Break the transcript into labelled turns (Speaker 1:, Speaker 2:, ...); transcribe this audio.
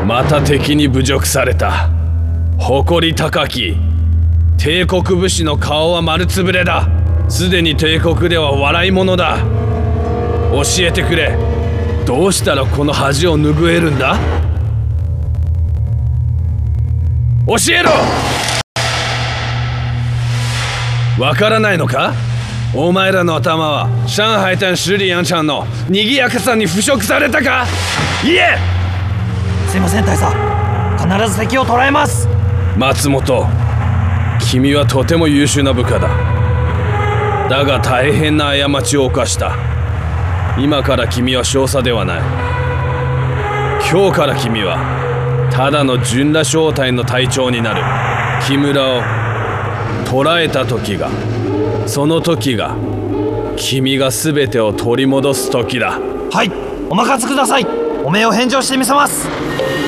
Speaker 1: また敵に侮辱された。誇り高き帝国武士の顔は丸つぶれだ。すでに帝国では笑い者だ。教えてくれ、どうしたらこの恥を拭えるんだ。教えろ。わからないのか。お前らの頭は上海滩十里洋場の賑やかさに腐食されたか。言え。
Speaker 2: すいません大佐、必ず敵を捕らえます。
Speaker 1: 松本、君はとても優秀な部下だ。だが大変な過ちを犯した。今から君は少佐ではない。今日から君はただの純羅小隊の隊長になる。木村を捕らえた時が、その時が君が全てを取り戻す時だ。
Speaker 2: はい、お任せください。お命を返上してみせます。